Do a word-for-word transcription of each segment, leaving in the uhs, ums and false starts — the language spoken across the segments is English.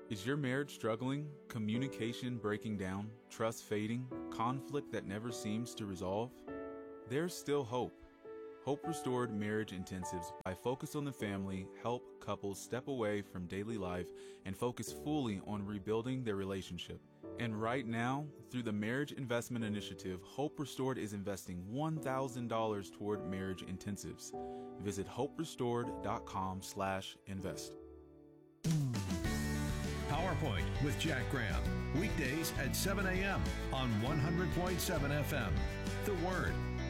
Is your marriage struggling, communication breaking down, trust fading, conflict that never seems to resolve? There's still hope. Hope Restored Marriage Intensives by Focus on the Family help couples step away from daily life and focus fully on rebuilding their relationship. And right now, through the Marriage Investment Initiative, Hope Restored is investing one thousand dollars toward marriage intensives. Visit hoperestored.com slash invest. PowerPoint with Jack Graham. Weekdays at seven a.m. on one hundred point seven F M. The Word.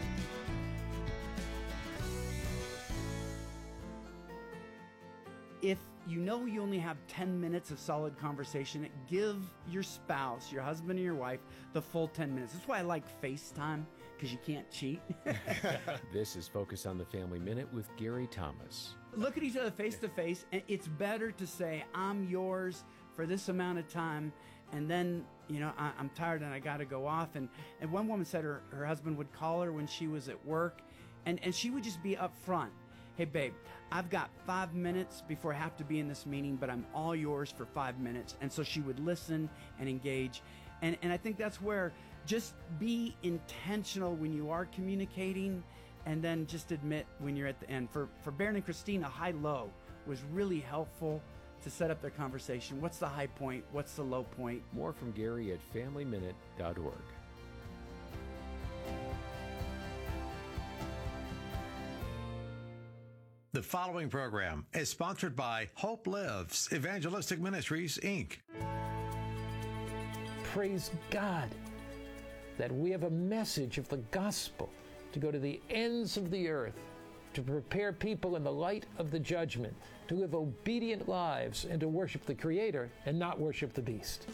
If you know you only have ten minutes of solid conversation, give your spouse, your husband or your wife, the full ten minutes. That's why I like FaceTime, because you can't cheat. This is Focus on the Family Minute with Gary Thomas. Look at each other face to face, and it's better to say, I'm yours for this amount of time, and then, you know, I, I'm tired and I got to go off. And, and one woman said her, her husband would call her when she was at work, and, and she would just be up front. Hey, babe, I've got five minutes before I have to be in this meeting, but I'm all yours for five minutes. And so she would listen and engage. And, and I think that's where just be intentional when you are communicating, and then just admit when you're at the end. For, for Baron and Christina, high-low was really helpful to set up their conversation. What's the high point? What's the low point? More from Gary at family minute dot org. The following program is sponsored by Hope Lives Evangelistic Ministries, Incorporated. Praise God that we have a message of the gospel to go to the ends of the earth, to prepare people in the light of the judgment, to live obedient lives, and to worship the Creator and not worship the beast.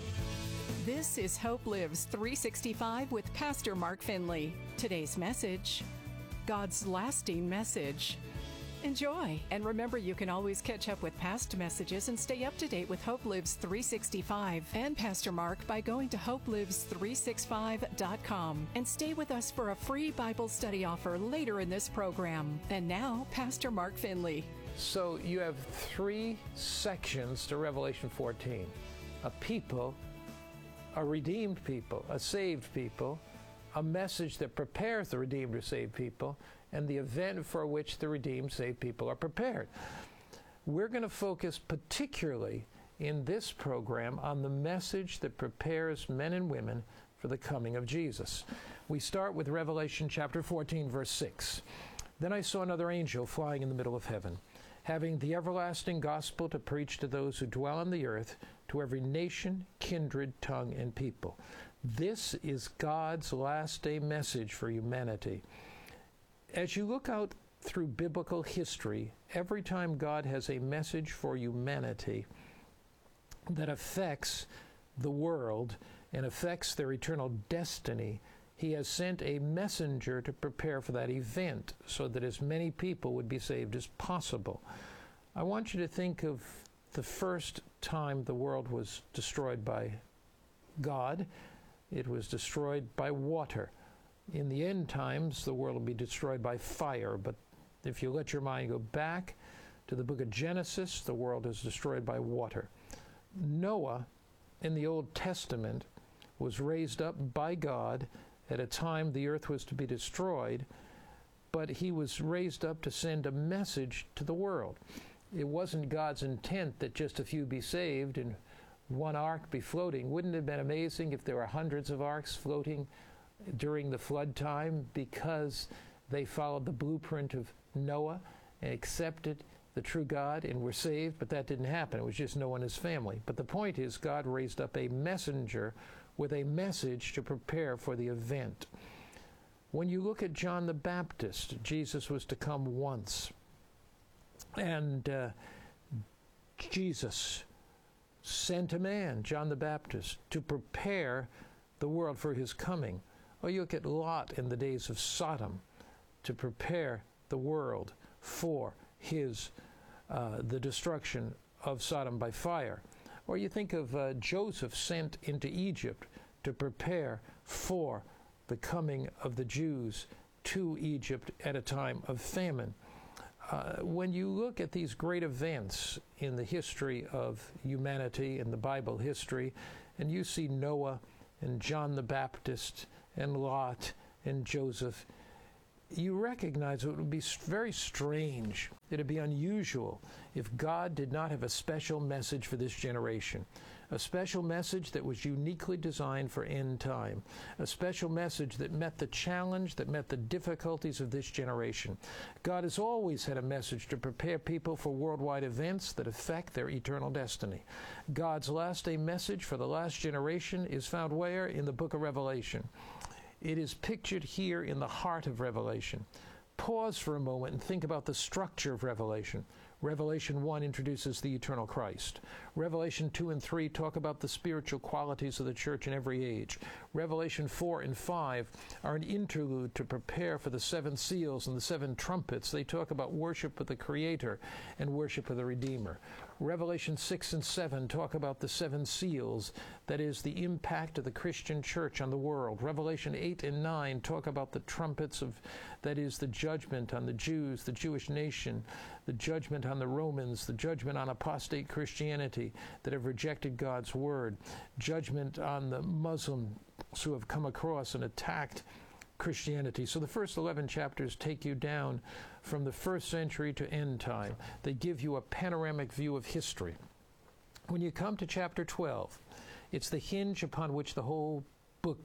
This is Hope Lives three sixty-five with Pastor Mark Finley. Today's message, God's lasting message. Enjoy, and remember you can always catch up with past messages and stay up to date with Hope Lives three sixty-five and Pastor Mark by going to hope lives three sixty-five dot com and stay with us for a free Bible study offer later in this program. And now, Pastor Mark Finley. So you have three sections to Revelation fourteen. A people, a redeemed people, a saved people, a message that prepares the redeemed or saved people, and the event for which the redeemed, saved people are prepared. We're going to focus particularly in this program on the message that prepares men and women for the coming of Jesus. We start with Revelation chapter fourteen, verse six. Then I saw another angel flying in the middle of heaven, having the everlasting gospel to preach to those who dwell on the earth, to every nation, kindred, tongue, and people. This is God's last day message for humanity. As you look out through biblical history, every time God has a message for humanity that affects the world and affects their eternal destiny, He has sent a messenger to prepare for that event so that as many people would be saved as possible. I want you to think of the first time the world was destroyed by God. It was destroyed by water. In the end times, the world will be destroyed by fire. But if you let your mind go back to the book of Genesis, the world is destroyed by water. Noah, in the Old Testament, was raised up by God at a time the earth was to be destroyed, but he was raised up to send a message to the world. It wasn't God's intent that just a few be saved and one ark be floating. Wouldn't it have been amazing if there were hundreds of arks floating during the flood time because they followed the blueprint of Noah and accepted the true God and were saved? But that didn't happen. It was just Noah and his family. But the point is, God raised up a messenger with a message to prepare for the event. When you look at John the Baptist, Jesus was to come once. And uh, Jesus sent a man, John the Baptist, to prepare the world for his coming. Or you look at Lot in the days of Sodom, to prepare the world for his uh, the destruction of Sodom by fire. Or you think of uh, Joseph sent into Egypt to prepare for the coming of the Jews to Egypt at a time of famine. Uh, when you look at these great events in the history of humanity, in the Bible history, and you see Noah and John the Baptist and Lot and Joseph, you recognize it would be very strange, it would be unusual if God did not have a special message for this generation. A special message that was uniquely designed for end time. A special message that met the challenge, that met the difficulties of this generation. God has always had a message to prepare people for worldwide events that affect their eternal destiny. God's last day message for the last generation is found where? In the book of Revelation. It is pictured here in the heart of Revelation. Pause for a moment and think about the structure of Revelation. Revelation one introduces the eternal Christ. Revelation two and three talk about the spiritual qualities of the church in every age. Revelation four and five are an interlude to prepare for the seven seals and the seven trumpets. They talk about worship of the Creator and worship of the Redeemer. Revelation six and seven talk about the seven seals, that is, the impact of the Christian church on the world. Revelation eight and nine talk about the trumpets of, that is, the judgment on the Jews, the Jewish nation, the judgment on the Romans, the judgment on apostate Christianity that have rejected God's word, judgment on the Muslims who have come across and attacked Christianity. So the first eleven chapters take you down from the first century to end time. They give you a panoramic view of history. When you come to chapter twelve, it's the hinge upon which the whole book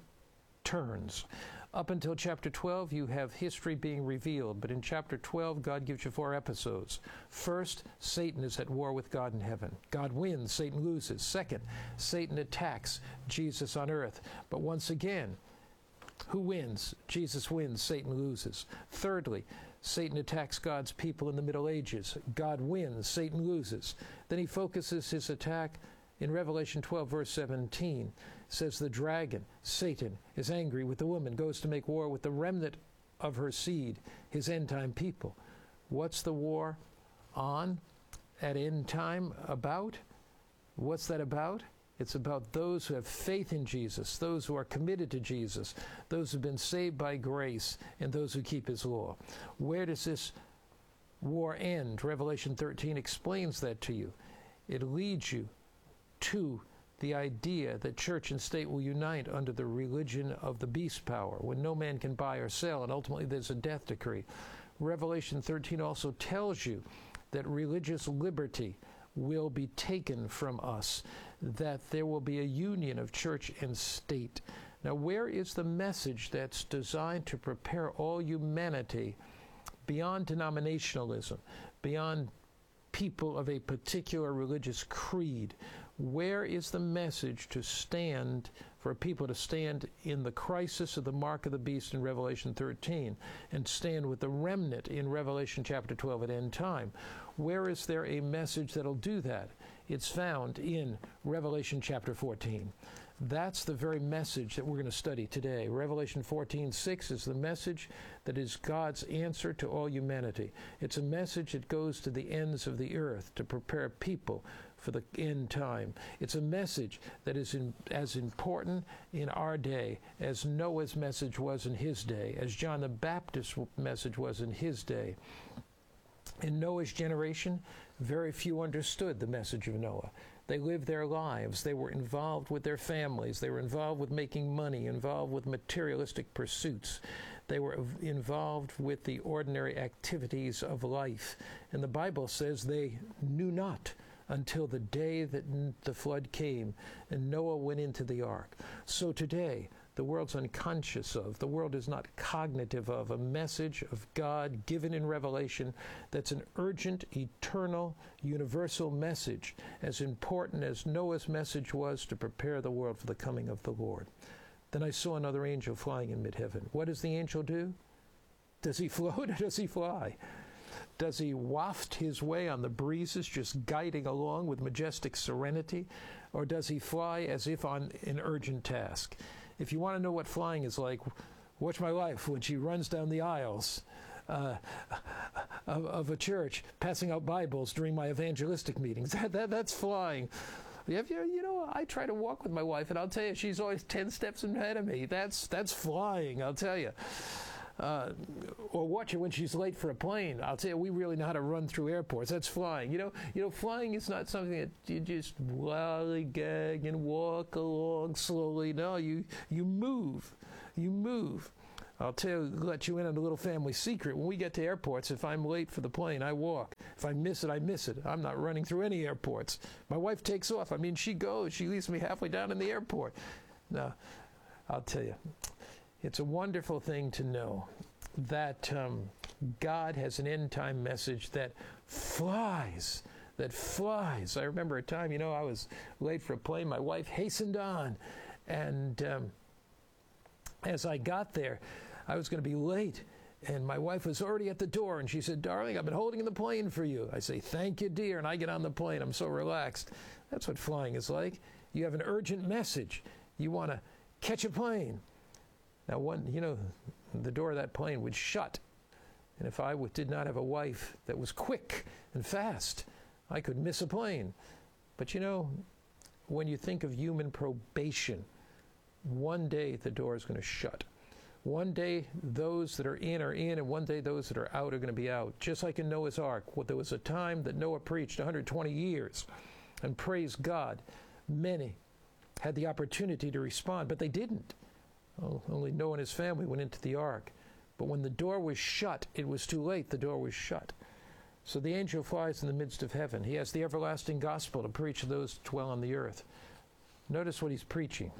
turns. Up until chapter twelve, you have history being revealed, but in chapter twelve, God gives you four episodes. First, Satan is at war with God in heaven. God wins, Satan loses. Second, Satan attacks Jesus on earth. But once again, who wins? Jesus wins, Satan loses. Thirdly, Satan attacks God's people in the Middle Ages. God wins, Satan loses. Then he focuses his attack in Revelation twelve, verse seventeen. Says the dragon, Satan, is angry with the woman, goes to make war with the remnant of her seed, his end-time people. What's the war on at end time about? What's that about? It's about those who have faith in Jesus, those who are committed to Jesus, those who have been saved by grace, and those who keep his law. Where does this war end? Revelation thirteen explains that to you. It leads you to the idea that church and state will unite under the religion of the beast power, when no man can buy or sell, and ultimately there's a death decree. Revelation thirteen also tells you that religious liberty will be taken from us, that there will be a union of church and state. Now, where is the message that's designed to prepare all humanity beyond denominationalism, beyond people of a particular religious creed? Where is the message to stand, for people to stand in the crisis of the mark of the beast in Revelation thirteen, and stand with the remnant in Revelation chapter twelve at end time? Where is there a message that'll do that? It's found in Revelation chapter fourteen. That's the very message that we're going to study today. Revelation fourteen six is the message that is God's answer to all humanity. It's a message that goes to the ends of the earth to prepare people for the end time. It's a message that is in, as important in our day as Noah's message was in his day, as John the Baptist's message was in his day. In Noah's generation, very few understood the message of Noah. They lived their lives. They were involved with their families. They were involved with making money, involved with materialistic pursuits. They were involved with the ordinary activities of life. And the Bible says they knew not until the day that the flood came and Noah went into the ark. So today, the world's unconscious of, the world is not cognitive of a message of God given in Revelation that's an urgent, eternal, universal message, as important as Noah's message was to prepare the world for the coming of the Lord. Then I saw another angel flying in mid-heaven. What does the angel do? Does he float or does he fly? Does he waft his way on the breezes, just guiding along with majestic serenity? Or does he fly as if on an urgent task? If you want to know what flying is like, watch my wife when she runs down the aisles uh, of, of a church, passing out Bibles during my evangelistic meetings. That, that, that's flying. Have you, you know, I try to walk with my wife, and I'll tell you, she's always ten steps ahead of me. That's, that's flying, I'll tell you. uh, or watch her when she's late for a plane. I'll tell you, we really know how to run through airports. That's flying. You know, you know, flying is not something that you just lollygag and walk along slowly. No, you you move, you move. I'll tell you, let you in on a little family secret. When we get to airports, if I'm late for the plane, I walk. If I miss it, I miss it. I'm not running through any airports. My wife takes off. I mean, she goes. She leaves me halfway down in the airport. Now, I'll tell you, it's a wonderful thing to know that um, God has an end-time message that flies, that flies. I remember a time, you know, I was late for a plane. My wife hastened on, and um, as I got there, I was going to be late, and my wife was already at the door, and she said, "Darling, I've been holding the plane for you." I say, "Thank you, dear," and I get on the plane. I'm so relaxed. That's what flying is like. You have an urgent message. You want to catch a plane. Now, one, you know, the door of that plane would shut, and if I w- did not have a wife that was quick and fast, I could miss a plane. But you know, when you think of human probation, one day the door is going to shut. One day those that are in are in, and one day those that are out are going to be out. Just like in Noah's Ark, well, there was a time that Noah preached one hundred twenty years, and praise God, many had the opportunity to respond, but they didn't. Oh, only Noah and his family went into the ark. But when the door was shut, it was too late. The door was shut. So the angel flies in the midst of heaven. He has the everlasting gospel to preach to those who dwell on the earth. Notice what he's preaching.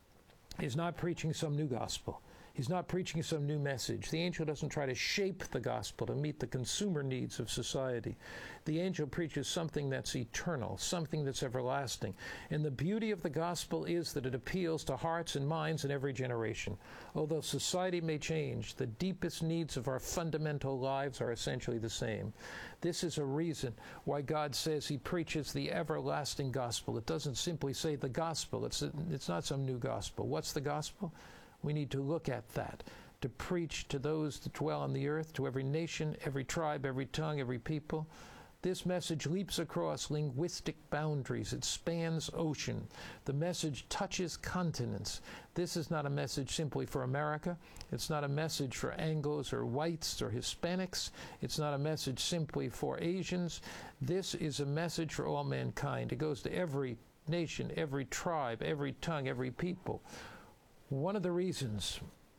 He's not preaching some new gospel. He's not preaching some new message. The angel doesn't try to shape the gospel to meet the consumer needs of society. The angel preaches something that's eternal, something that's everlasting. And the beauty of the gospel is that it appeals to hearts and minds in every generation. Although society may change, the deepest needs of our fundamental lives are essentially the same. This is a reason why God says he preaches the everlasting gospel. It doesn't simply say the gospel. It's, it's not some new gospel. What's the gospel? We need to look at that, to preach to those that dwell on the earth, to every nation, every tribe, every tongue, every people. This message leaps across linguistic boundaries. It spans ocean. The message touches continents. This is not a message simply for America. It's not a message for Anglos or whites or Hispanics. It's not a message simply for Asians. This is a message for all mankind. It goes to every nation, every tribe, every tongue, every people. One of the reasons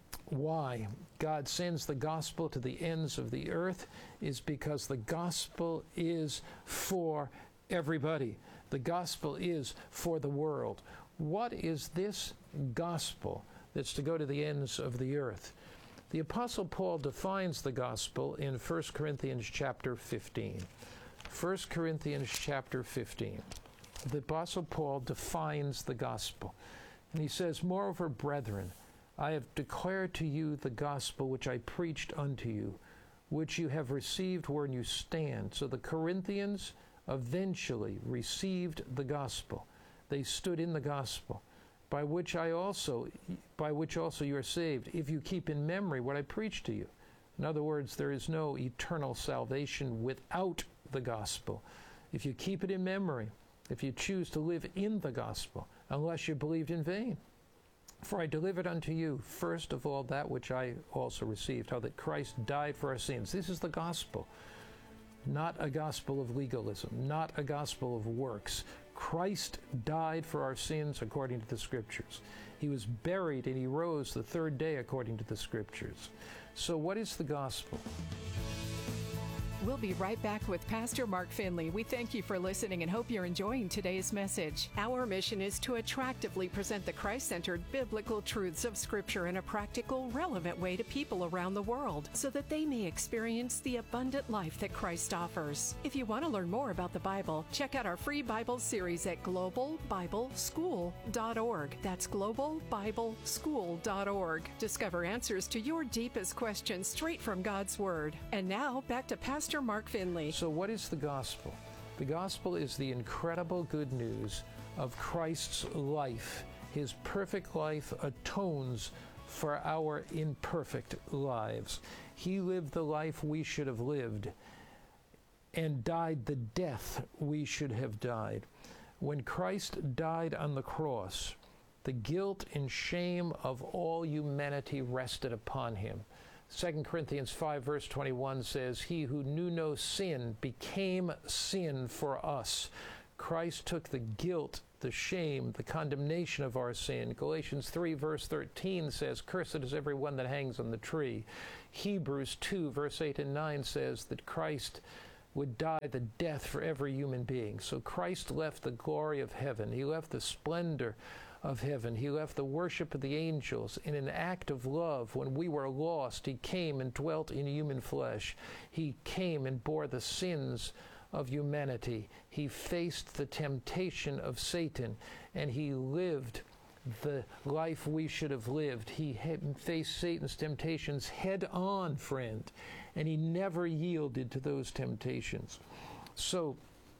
why God sends the gospel to the ends of the earth is because the gospel is for everybody. The gospel is for the world. What is this gospel that's to go to the ends of the earth? The Apostle Paul defines the gospel in First Corinthians chapter fifteen. First Corinthians chapter fifteen. The Apostle Paul defines the gospel. And he says, "Moreover, brethren, I have declared to you the gospel which I preached unto you, which you have received wherein you stand." So the Corinthians eventually received the gospel. They stood in the gospel, by which I also, by which also you are saved, if you keep in memory what I preached to you. In other words, there is no eternal salvation without the gospel. If you keep it in memory, if you choose to live in the gospel, unless you believed in vain. For I delivered unto you, first of all, that which I also received, how that Christ died for our sins. This is the gospel, not a gospel of legalism, not a gospel of works. Christ died for our sins according to the Scriptures. He was buried and he rose the third day according to the Scriptures. So what is the gospel? We'll be right back with Pastor Mark Finley. We thank you for listening and hope you're enjoying today's message. Our mission is to attractively present the Christ-centered biblical truths of Scripture in a practical, relevant way to people around the world so that they may experience the abundant life that Christ offers. If you want to learn more about the Bible, check out our free Bible series at global bible school dot org. That's global bible school dot org. Discover answers to your deepest questions straight from God's Word. And now, back to Pastor Mark Finley. So what is the gospel? The gospel is the incredible good news of Christ's life. His perfect life atones for our imperfect lives. He lived the life we should have lived and died the death we should have died. When Christ died on the cross, the guilt and shame of all humanity rested upon him. Second Corinthians five, verse twenty-one says, he who knew no sin became sin for us. Christ took the guilt, the shame, the condemnation of our sin. Galatians three, verse thirteen says, cursed is everyone that hangs on the tree. Hebrews two, verse eight and nine says that Christ would die the death for every human being. So Christ left the glory of heaven. He left the splendor of heaven. He left the worship of the angels. In an act of love, when we were lost, he came and dwelt in human flesh. He came and bore the sins of humanity. He faced the temptation of Satan, and he lived the life we should have lived. He faced Satan's temptations head on, friend, and he never yielded to those temptations. So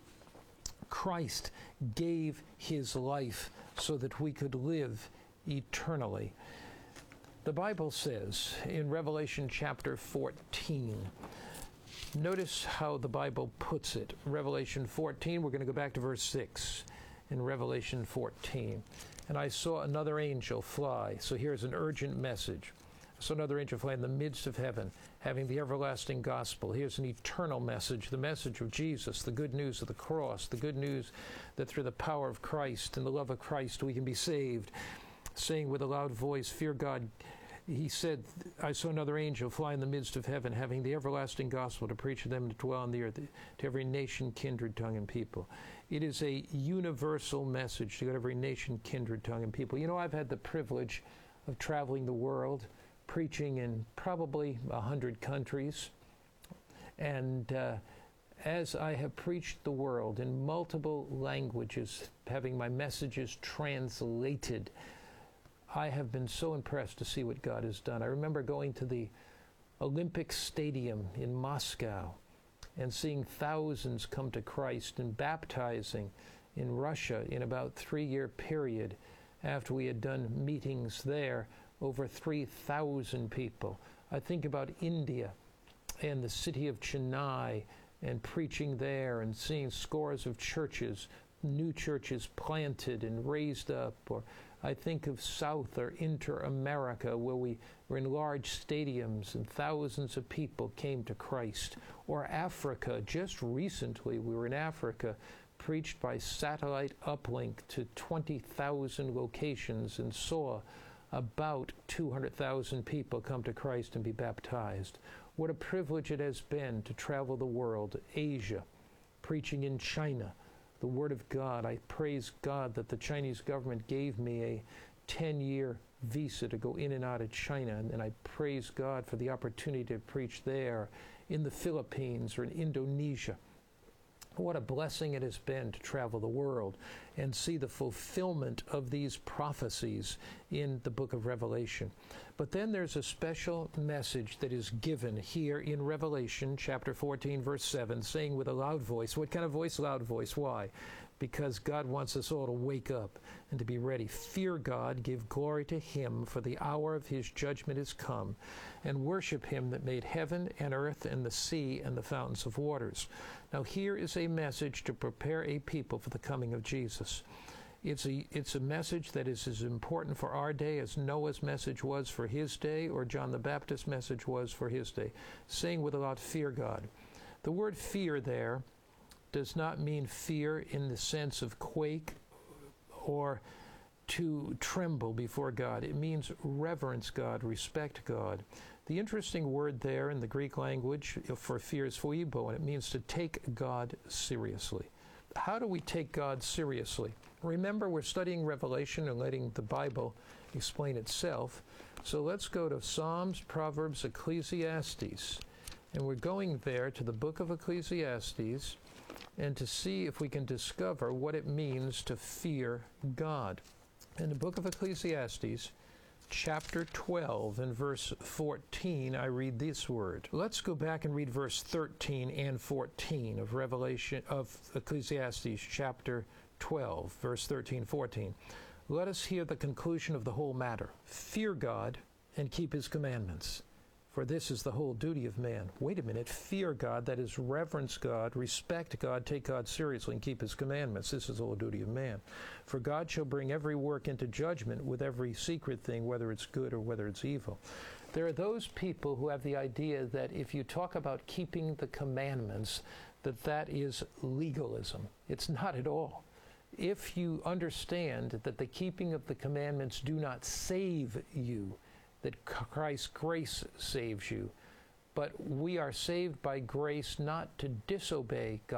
Christ gave his life so that we could live eternally. The Bible says in Revelation chapter fourteen, notice how the Bible puts it. Revelation fourteen, we're going to go back to verse six in Revelation fourteen. And I saw another angel fly. So here's an urgent message. I saw another angel fly in the midst of heaven, having the everlasting gospel. Here's an eternal message, the message of Jesus, the good news of the cross, the good news that through the power of Christ and the love of Christ we can be saved. Saying with a loud voice, fear God. He said, I saw another angel fly in the midst of heaven, having the everlasting gospel to preach to them that dwell on the earth, to every nation, kindred, tongue, and people. It is a universal message to every nation, kindred, tongue, and people. You know, I've had the privilege of traveling the world, preaching in probably a hundred countries. And uh, as I have preached the world in multiple languages, having my messages translated, I have been so impressed to see what God has done. I remember going to the Olympic Stadium in Moscow and seeing thousands come to Christ and baptizing in Russia in about three-year period. After we had done meetings there, over three thousand people. I think about India and the city of Chennai and preaching there and seeing scores of churches, new churches planted and raised up. Or I think of South or Inter-America, where we were in large stadiums and thousands of people came to Christ. Or Africa, just recently we were in Africa, preached by satellite uplink to twenty thousand locations and saw about two hundred thousand people come to Christ and be baptized. What a privilege it has been to travel the world, Asia, preaching in China, the Word of God. I praise God that the Chinese government gave me a ten-year visa to go in and out of China, and, and I praise God for the opportunity to preach there, in the Philippines or in Indonesia. What a blessing it has been to travel the world and see the fulfillment of these prophecies in the book of Revelation. But then there's a special message that is given here in Revelation chapter fourteen, verse seven, saying with a loud voice. What kind of voice? Loud voice. Why? Because God wants us all to wake up and to be ready. Fear God, give glory to Him, for the hour of His judgment is come, and worship Him that made heaven and earth and the sea and the fountains of waters. Now here is a message to prepare a people for the coming of Jesus. It's a, it's a message that is as important for our day as Noah's message was for his day, or John the Baptist's message was for his day. Saying with a loud, fear God. The word fear there does not mean fear in the sense of quake or to tremble before God. It means reverence God, respect God. The interesting word there in the Greek language for fear is phoibo, and it means to take God seriously. How do we take God seriously? Remember, we're studying Revelation and letting the Bible explain itself. So let's go to Psalms, Proverbs, Ecclesiastes. And we're going there to the book of Ecclesiastes and to see if we can discover what it means to fear God. In the book of Ecclesiastes, chapter twelve and verse fourteen, I read this word. Let's go back and read verse thirteen and fourteen of Revelation of Ecclesiastes chapter twelve, verse thirteen, fourteen. Let us hear the conclusion of the whole matter. Fear God and keep His commandments, for this is the whole duty of man. Wait a minute. Fear God, that is reverence God, respect God, take God seriously, and keep His commandments. This is the whole duty of man. For God shall bring every work into judgment with every secret thing, whether it's good or whether it's evil. There are those people who have the idea that if you talk about keeping the commandments, that that is legalism. It's not at all. If you understand that the keeping of the commandments do not save you, that Christ's grace saves you, but we are saved by grace not to disobey God.